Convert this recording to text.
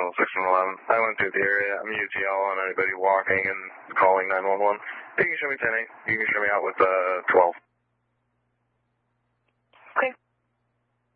Hospital 611. I went through the area. I'm UTL on anybody walking and calling 911. You can show me 10-8. You can show me out with 12.